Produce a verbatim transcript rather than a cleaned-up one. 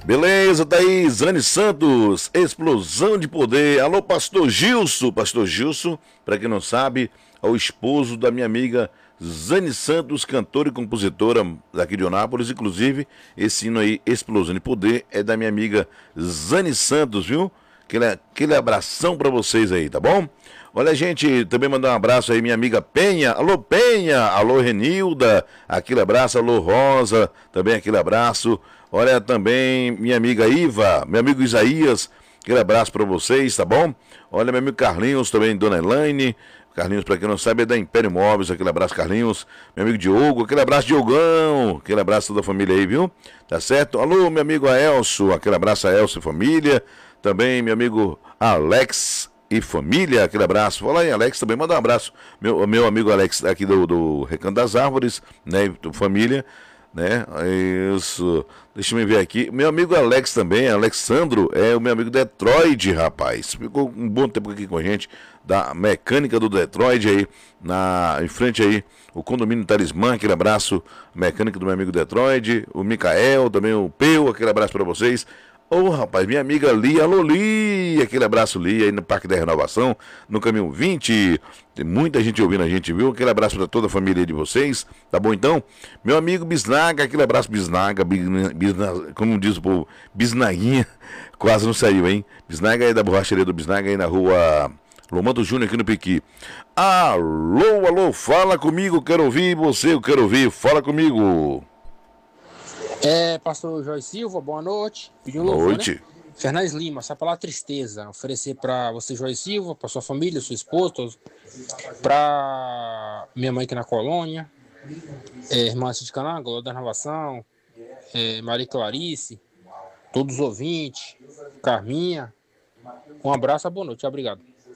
Beleza, tá aí, Zane Santos, explosão de poder. Alô, pastor Gilson. Pastor Gilson, pra quem não sabe, é o esposo da minha amiga Zane Santos, cantora e compositora daqui de Onápolis. Inclusive, esse hino aí, Explosão de Poder, é da minha amiga Zane Santos, viu? Aquele, aquele abração pra vocês aí, tá bom? Olha, gente, também mandar um abraço aí, minha amiga Penha. Alô, Penha. Alô, Renilda. Aquele abraço. Alô, Rosa. Também aquele abraço. Olha, também minha amiga Iva, meu amigo Isaías. Aquele abraço pra vocês, tá bom? Olha, meu amigo Carlinhos também, Dona Elaine. Carlinhos, pra quem não sabe, é da Império Móveis. Aquele abraço, Carlinhos. Meu amigo Diogo. Aquele abraço, Diogão. Aquele abraço a toda a família aí, viu? Tá certo? Alô, meu amigo Aelso. Aquele abraço a Elcio e família. Também meu amigo Alex e família, aquele abraço. Fala aí, Alex, também manda um abraço. Meu, meu amigo Alex aqui do, do Recanto das Árvores, né? Do família, né? Isso. Deixa eu ver aqui. Meu amigo Alex também, Alexandro, é o meu amigo Detroit, rapaz. Ficou um bom tempo aqui com a gente, da mecânica do Detroit aí, na, em frente aí, o condomínio Talismã, aquele abraço, mecânica do meu amigo Detroit, o Micael, também o Peu, aquele abraço para vocês. Ô, oh, rapaz, minha amiga Lia, alô Lia, aquele abraço Lia aí no Parque da Renovação, no Caminho vinte, tem muita gente ouvindo a gente, viu? Aquele abraço para toda a família de vocês, tá bom então? Meu amigo Bisnaga, aquele abraço Bisnaga, Bisna, Bisna, como diz o povo, Bisnaguinha, quase não saiu, hein? Bisnaga é da borracharia do Bisnaga aí na rua Lomando Júnior aqui no Piqui. Alô, alô, fala comigo, quero ouvir você, eu quero ouvir, fala comigo. É, pastor Jorge Silva, boa noite. Pediu um louvor, né? Noite. Fernandes Lima, essa palavra tristeza, oferecer para você, Jorge Silva, para sua família, sua esposa, para minha mãe aqui na colônia, é, irmã de Canaã, Glória da Renovação, é, Maria Clarice, todos os ouvintes, Carminha. Um abraço e boa noite, obrigado.